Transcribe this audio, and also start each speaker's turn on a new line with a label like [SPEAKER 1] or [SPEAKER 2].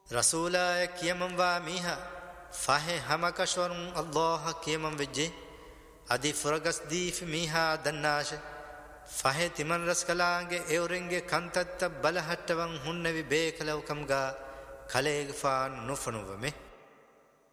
[SPEAKER 1] رسولا كيمن واميها فاه همكشورن الله كيمن وجه ادي فرغس ديف ميها دناش فاه تمن رسكلانگه اورنگه كنتت بلهට්ටවන් هنوي بيكلو كمغا كليغ فان نفنومه